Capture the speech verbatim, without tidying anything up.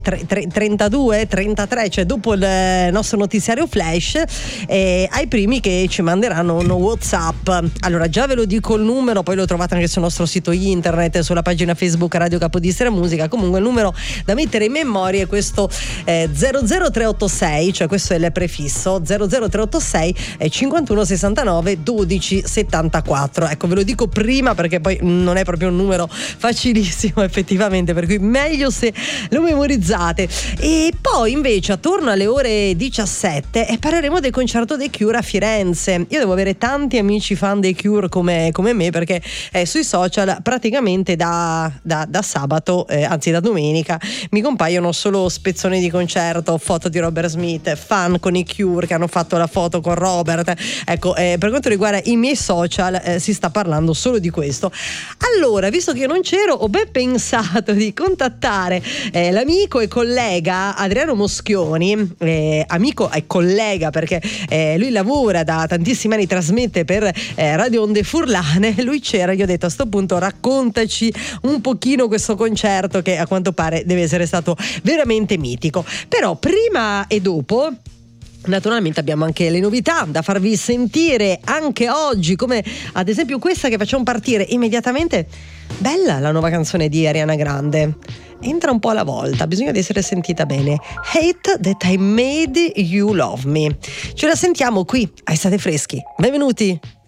trentadue, trentatré, cioè dopo il nostro notiziario flash, eh, ai primi che ci manderanno un WhatsApp. Allora già ve lo dico il numero, poi lo trovate anche sul nostro sito internet, sulla pagina Facebook Radio Capodistria Musica. Comunque il numero da mettere in memoria è questo eh, zero zero tre otto sei, cioè questo è il prefisso zero zero tre otto sei eh, cinquantuno sessantanove dodici settantaquattro. Ecco, ve lo dico prima perché poi non è proprio un numero facilissimo effettivamente, per cui meglio se lo memorizzate. E poi invece attorno alle ore diciassette eh, parleremo del concerto dei Cure a Firenze. Io devo avere tanti amici fan dei Cure come, come me, perché eh, sui social praticamente da, da, da sabato, eh, anzi da domenica, mi compaiono solo spezzoni di concerto, foto di Robert Smith, fan con i Cure che hanno fatto la foto con Robert. Ecco, eh, per quanto riguarda i miei social eh, si sta parlando solo di questo. Allora, visto che io non c'ero, ho ben pensato di contattare eh, l'amico e collega Adriano Moschioni, eh, amico e collega perché eh, lui lavora da tantissimi anni, trasmette per eh, Radio Onde Furlane. Lui c'era, gli ho detto a sto punto raccontaci un pochino questo concerto che a quanto pare deve essere stato veramente mitico. Però prima e dopo naturalmente abbiamo anche le novità da farvi sentire anche oggi, come ad esempio questa che facciamo partire immediatamente. Bella la nuova canzone di Ariana Grande, entra un po' alla volta, bisogna di essere sentita bene. Hate That I Made You Love Me. Ce la sentiamo qui a Estate Freschi. Benvenuti.